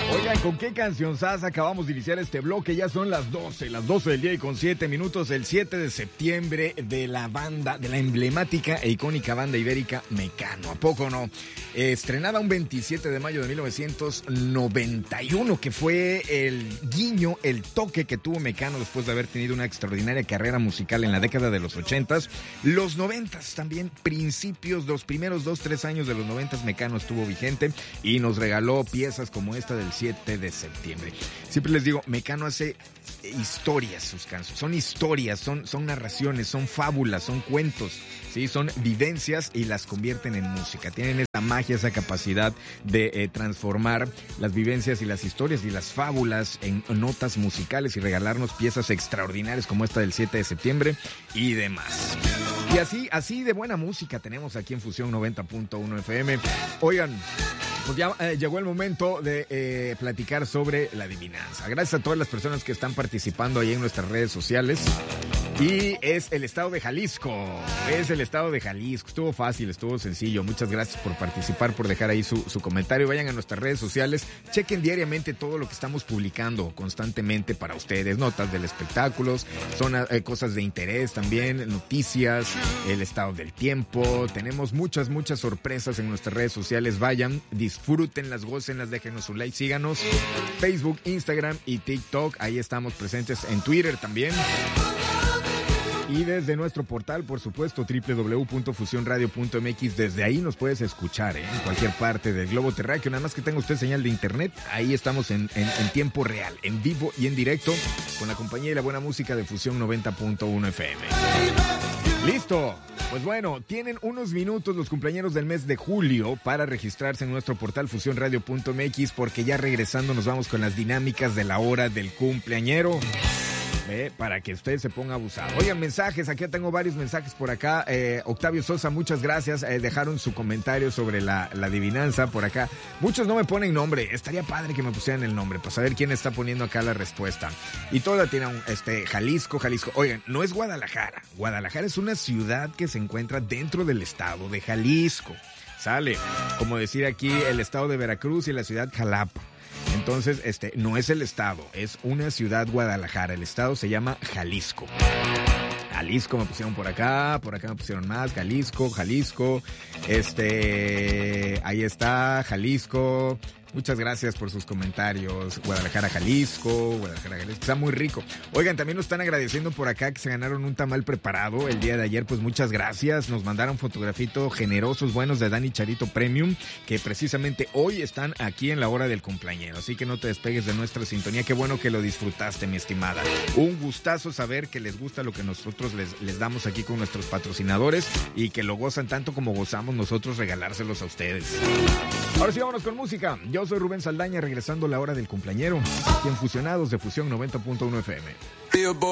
Oigan, ¿con qué cancionzas acabamos de iniciar este bloque? Ya son las 12 del día y con 7 minutos, el 7 de septiembre, de la emblemática e icónica banda ibérica Mecano. ¿A poco no? Estrenada un 27 de mayo de 1991, que fue el guiño, el toque que tuvo Mecano después de haber tenido una extraordinaria carrera musical en la década de los 80s. Los 90s también, principios, los primeros 2-3 años de los 90s, Mecano estuvo vigente y nos regaló piezas como esta del 7 de septiembre. Siempre les digo, Mecano hace historias sus canciones, son historias, son narraciones, son fábulas, son cuentos, ¿sí? Son vivencias y las convierten en música. Tienen esa magia, esa capacidad de transformar las vivencias y las historias y las fábulas en notas musicales y regalarnos piezas extraordinarias como esta del 7 de septiembre y demás. Y así de buena música tenemos aquí en Fusión 90.1 FM. Oigan, pues ya llegó el momento de platicar sobre la adivinanza. Gracias a todas las personas que están participando ahí en nuestras redes sociales. Y es el estado de Jalisco. Estuvo fácil, estuvo sencillo. Muchas gracias por participar, por dejar ahí su comentario. Vayan a nuestras redes sociales. Chequen diariamente todo lo que estamos publicando constantemente para ustedes. Notas del espectáculo, son cosas de interés también, noticias, el estado del tiempo. Tenemos muchas sorpresas en nuestras redes sociales. Vayan, disfrútenlas, gócenlas, déjenos un like, síganos. Facebook, Instagram y TikTok. Ahí estamos presentes, en Twitter también. Y desde nuestro portal, por supuesto, www.fusionradio.mx, desde ahí nos puedes escuchar, en cualquier parte del globo terráqueo. Nada más que tenga usted señal de internet, ahí estamos en tiempo real, en vivo y en directo, con la compañía y la buena música de Fusión 90.1 FM. ¡Listo! Pues bueno, tienen unos minutos los cumpleañeros del mes de julio para registrarse en nuestro portal fusionradio.mx, porque ya regresando nos vamos con las dinámicas de la hora del cumpleañero. Para que usted se ponga abusado. Oigan, mensajes, aquí tengo varios mensajes por acá. Octavio Sosa, muchas gracias. Dejaron su comentario sobre la adivinanza por acá. Muchos no me ponen nombre. Estaría padre que me pusieran el nombre para saber quién está poniendo acá la respuesta. Y toda tiene Jalisco. Oigan, no es Guadalajara. Guadalajara es una ciudad que se encuentra dentro del estado de Jalisco. Sale, como decir aquí, el estado de Veracruz y la ciudad Jalapa. Entonces, no es el estado, es una ciudad, Guadalajara. El estado se llama Jalisco. Jalisco me pusieron por acá me pusieron más. Jalisco. Ahí está, Jalisco. Muchas gracias por sus comentarios. Guadalajara, Jalisco. Está muy rico. Oigan, también nos están agradeciendo por acá que se ganaron un tamal preparado el día de ayer. Pues muchas gracias. Nos mandaron fotografitos generosos, buenos, de Dani Charito Premium, que precisamente hoy están aquí en la hora del cumpleañero. Así que no te despegues de nuestra sintonía. Qué bueno que lo disfrutaste, mi estimada. Un gustazo saber que les gusta lo que nosotros les damos aquí con nuestros patrocinadores y que lo gozan tanto como gozamos nosotros regalárselos a ustedes. Ahora sí, vámonos con música. Yo soy Rubén Saldaña, regresando a la hora del cumpleañero, aquí en Fusionados de Fusión 90.1 FM.